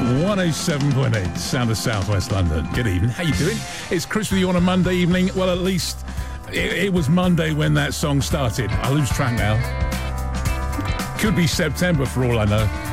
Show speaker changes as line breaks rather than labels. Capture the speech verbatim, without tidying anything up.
one oh seven point eight, Sound of Southwest London. Good evening. How you doing? It's Chris with you on a Monday evening. Well, at least it, it was Monday when that song started. I lose track now. Could be September for all I know.